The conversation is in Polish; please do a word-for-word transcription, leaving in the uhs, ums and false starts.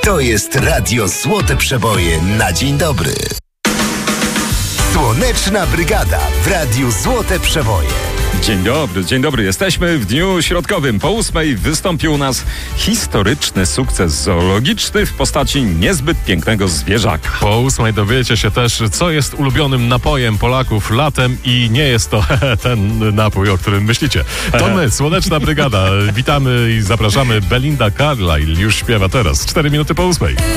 To jest Radio Złote Przeboje na dzień dobry. Słoneczna Brygada w Radiu Złote Przeboje. Dzień dobry, dzień dobry. Jesteśmy w dniu środkowym. Po ósmej wystąpił u nas historyczny sukces zoologiczny w postaci niezbyt pięknego zwierzaka. Po ósmej dowiecie się też, co jest ulubionym napojem Polaków latem i nie jest to ten napój, o którym myślicie. To my, Słoneczna Brygada. Witamy i zapraszamy. Belinda Carlisle już śpiewa teraz. Cztery minuty po ósmej.